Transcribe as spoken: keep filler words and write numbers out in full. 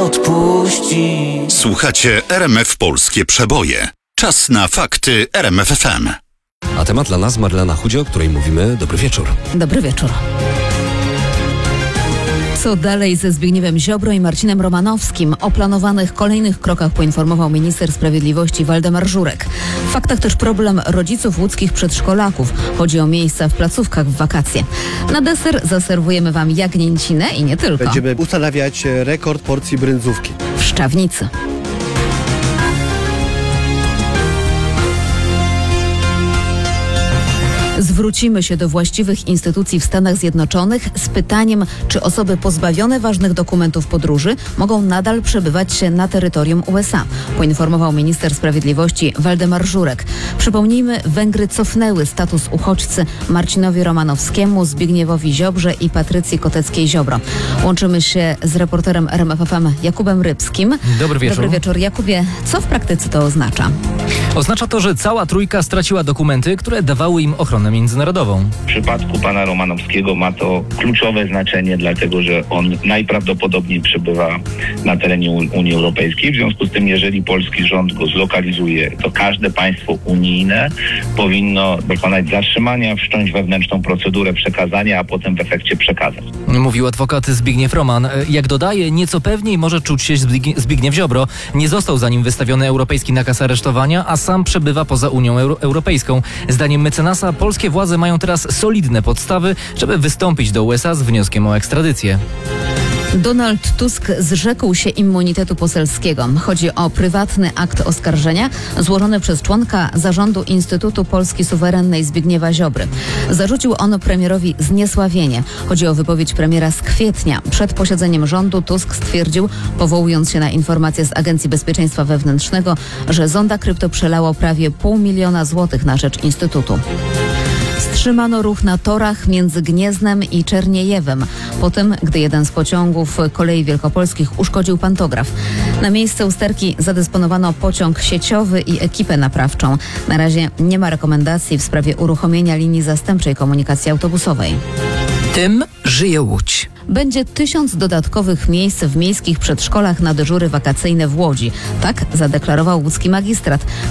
odpuści. Słuchacie R M F Polskie Przeboje. Czas na fakty R M F F M. A temat dla nas Marlena Chudzie, o której mówimy. Dobry wieczór. Dobry wieczór. Co dalej ze Zbigniewem Ziobro i Marcinem Romanowskim? O planowanych kolejnych krokach poinformował minister sprawiedliwości Waldemar Żurek. W faktach też problem rodziców łódzkich przedszkolaków. Chodzi o miejsca w placówkach w wakacje. Na deser zaserwujemy Wam jagnięcinę i nie tylko. Będziemy ustanawiać rekord porcji brędzówki w Szczawnicy. Zwrócimy się do właściwych instytucji w Stanach Zjednoczonych z pytaniem, czy osoby pozbawione ważnych dokumentów podróży mogą nadal przebywać na terytorium U S A, poinformował minister sprawiedliwości Waldemar Żurek. Przypomnijmy, Węgry cofnęły status uchodźcy Marcinowi Romanowskiemu, Zbigniewowi Ziobrze i Patrycji Koteckiej-Ziobro. Łączymy się z reporterem R M F F M Jakubem Rybskim. Dobry wieczór. Dobry wieczór, Jakubie. Co w praktyce to oznacza? Oznacza to, że cała trójka straciła dokumenty, które dawały im ochronę międzynarodową. W przypadku pana Romanowskiego ma to kluczowe znaczenie, dlatego że on najprawdopodobniej przebywa na terenie Unii Europejskiej. W związku z tym, jeżeli polski rząd go zlokalizuje, to każde państwo unijne powinno dokonać zatrzymania, wszcząć wewnętrzną procedurę przekazania, a potem w efekcie przekazać. Mówił adwokat Zbigniew Roman. Jak dodaje, nieco pewniej może czuć się Zbigniew Ziobro. Nie został za nim wystawiony europejski nakaz aresztowania, a sam przebywa poza Unią Euro- Europejską. Zdaniem mecenasa polskie władze mają teraz solidne podstawy, żeby wystąpić do U S A z wnioskiem o ekstradycję. Donald Tusk zrzekł się immunitetu poselskiego. Chodzi o prywatny akt oskarżenia złożony przez członka zarządu Instytutu Polski Suwerennej Zbigniewa Ziobry. Zarzucił on premierowi zniesławienie. Chodzi o wypowiedź premiera z kwietnia. Przed posiedzeniem rządu Tusk stwierdził, powołując się na informacje z Agencji Bezpieczeństwa Wewnętrznego, że zonda krypto przelało prawie pół miliona złotych na rzecz Instytutu. Wstrzymano ruch na torach między Gnieznem i Czerniejewem po tym, gdy jeden z pociągów Kolei Wielkopolskich uszkodził pantograf. Na miejsce usterki zadysponowano pociąg sieciowy i ekipę naprawczą. Na razie nie ma rekomendacji w sprawie uruchomienia linii zastępczej komunikacji autobusowej. Tym żyje Łódź. Będzie tysiąc dodatkowych miejsc w miejskich przedszkolach na dyżury wakacyjne w Łodzi. Tak zadeklarował łódzki magistrat.